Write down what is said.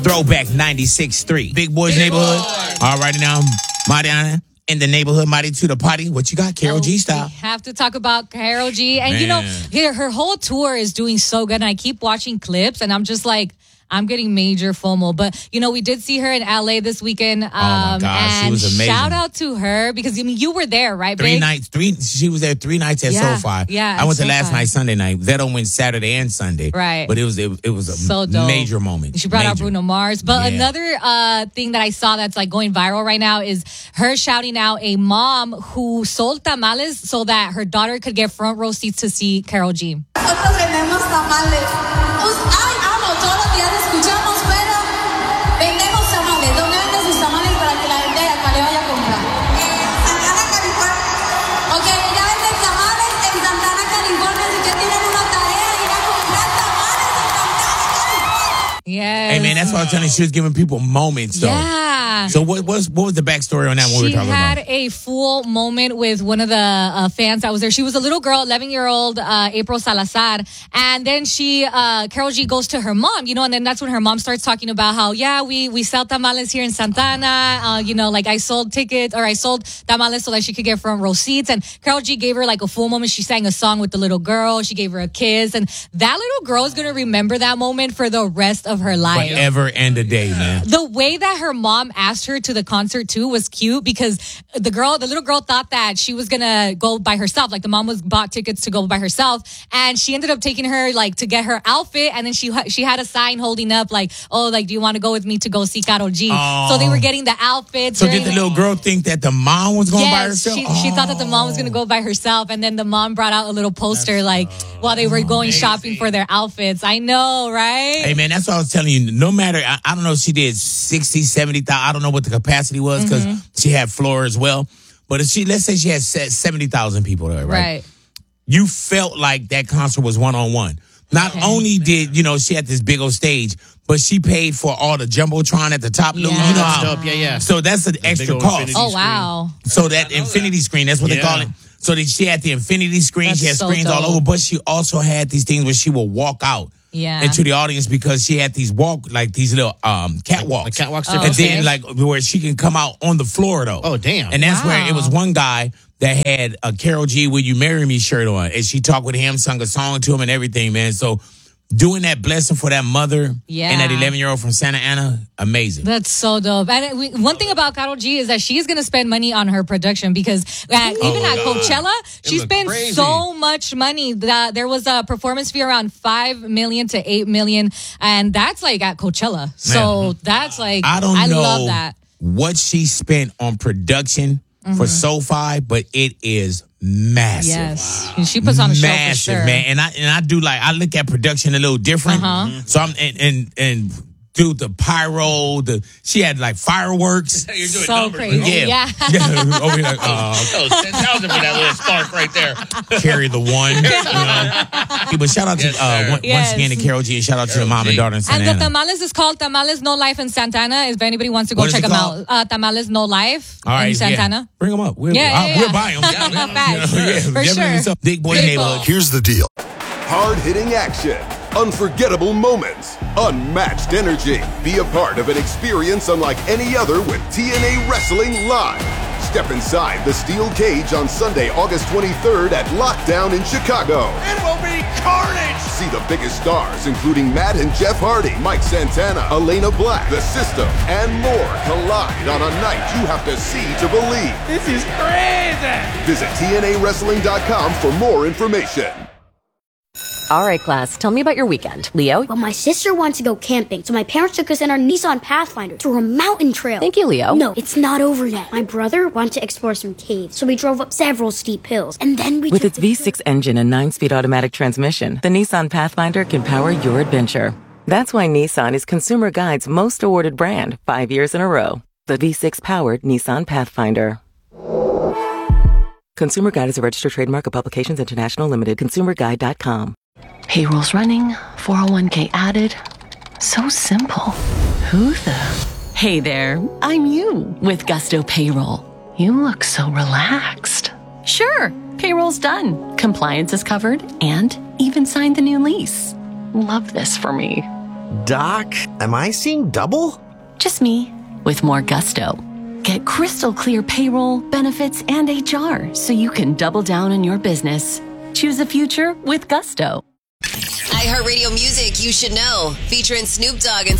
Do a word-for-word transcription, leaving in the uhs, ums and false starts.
Throwback ninety-six point three. Big Boys Big Neighborhood. Boy. All right, now, Mariana. In the neighborhood, mighty to the party. What you got, Karol oh, G style? We have to talk about Karol G. And, Man. you know, her, her whole tour is doing so good. And I keep watching clips, and I'm just like, I'm getting major FOMO. But, you know, we did see her in L A this weekend. Um, oh, my gosh. She was amazing. Shout out to her because, I mean, you were there, right, Three Big? nights. Three. She was there three nights at yeah, SoFi. Yeah, I went to SoFi. last night, Sunday night. Veto went Saturday and Sunday. Right. But it was it, it was a so dope. major moment. She brought major. out Bruno Mars. But yeah. another uh, thing that I saw that's like going viral right now is her shouting out a mom who sold tamales so that her daughter could get front row seats to see Karol G. Nosotros vendemos tamales. Ay, amo, todos los días escuchamos, pero vendemos tamales. ¿Dónde venden sus tamales para que la gente de acá le vaya a comprar? En Santana, California. Ok, ya venden tamales en Santana, California. Si ustedes tienen una tarea, ir a comprar tamales en Santana, California. Yes. Hey, man, that's what I was telling you. She was giving people moments, though. Yeah. So what was what was the backstory on that one we were talking about? She had a full moment with one of the uh, fans that was there. She was a little girl, eleven-year-old uh, April Salazar. And then she, uh, Karol G goes to her mom, you know, and then that's when her mom starts talking about how, yeah, we, we sell tamales here in Santana. Uh, you know, like I sold tickets or I sold tamales so that she could get front row seats. And Karol G gave her like a full moment. She sang a song with the little girl. She gave her a kiss. And that little girl is going to remember that moment for the rest of her life. Forever and a day, man. The way that her mom asked her to the concert too was cute because the girl, the little girl thought that she was gonna go by herself. Like the mom was bought tickets to go by herself, and she ended up taking her like to get her outfit, and then she she had a sign holding up like, oh, like do you want to go with me to go see Karol G? Oh. So they were getting the outfits. So did the little girl think that the mom was going yes, by herself? She, oh. she thought that the mom was gonna go by herself, and then the mom brought out a little poster that's, like uh, while they were going amazing. shopping for their outfits. I know, right? Hey man, that's what I was telling you. No matter, I, I don't know if she did sixty, seventy thousand. I don't know what the capacity was because mm-hmm. she had floor as well. But if she, let's say she had seventy thousand people there, right? Right. You felt like that concert was one-on-one. Not okay. only did, you know, she had this big old stage, but she paid for all the Jumbotron at the top. Yeah. You know how, yeah, yeah. So that's an the extra cost. Oh, wow. So that infinity that. screen, that's what yeah. they call it. So that she had the infinity screen. That's she had so screens dope. all over, but she also had these things where she would walk out. Yeah. into the audience because she had these walk, like these little um catwalks. Like, like catwalks. Oh, and okay. then like where she can come out on the floor though. Oh, damn. And that's wow. where it was one guy that had a Karol G Will You Marry Me shirt on. And she talked with him, sung a song to him and everything, man. So doing that blessing for that mother yeah. and that eleven-year-old from Santa Ana, amazing. That's so dope. And we, one thing about Karol G is that she's going to spend money on her production because uh, oh, even at God. Coachella, she spent crazy. so much money. That there was a performance fee around five million dollars to eight million dollars, and that's like at Coachella. So Man. that's like, I don't I know love that. what she spent on production mm-hmm. for SoFi, but it is massive. Yes, wow. She puts on a show massive, for sure. man. And I and I do like I look at production a little different. Uh-huh. So I'm and and and do the pyro. The she had like fireworks. You're doing so numbers. crazy. Yeah, Yeah. yeah. Over here, uh, oh, ten thousand for that little spark right there. Carry the one. You know? But shout out to Yes, uh, one, yes. once again to Karol G and shout out to Karol the mom G. and daughter in Santa And the Ana. tamales is called Tamales No Life in Santana. If anybody wants to go What is check it them called? out, uh, Tamales No Life All right, in Santana. Yeah. Bring them up. We'll, Yeah, yeah, I'll, yeah. we'll buy them. Yeah, yeah. Facts. Yeah, For definitely sure. some Big Boy Big Neighborhood. Boy. Here's the deal. Hard-hitting action, unforgettable moments, unmatched energy. Be a part of an experience unlike any other with T N A Wrestling Live. Step inside the steel cage on Sunday, August twenty-third at Lockdown in Chicago. It will be carnage! See the biggest stars, including Matt and Jeff Hardy, Mike Santana, Elena Black, The System, and more collide on a night you have to see to believe. This is crazy! Visit T N A wrestling dot com for more information. All right, class, tell me about your weekend. Leo? Well, my sister wants to go camping, so my parents took us in our Nissan Pathfinder through a mountain trail. Thank you, Leo. No, it's not over yet. My brother wanted to explore some caves, so we drove up several steep hills, and then we With took its the V six engine and nine-speed automatic transmission, the Nissan Pathfinder can power your adventure. That's why Nissan is Consumer Guide's most awarded brand, five years in a row. The V six-powered Nissan Pathfinder. Consumer Guide is a registered trademark of Publications International Limited. consumer guide dot com. Payroll's running, four oh one k added. So simple. Who the? Hey there, I'm you with Gusto Payroll. You look so relaxed. Sure, payroll's done. Compliance is covered and even signed the new lease. Love this for me. Doc, am I seeing double? Just me, with more gusto. Get crystal clear payroll, benefits, and H R so you can double down on your business. Choose a future with gusto. iHeartRadio Music You Should Know, featuring Snoop Dogg and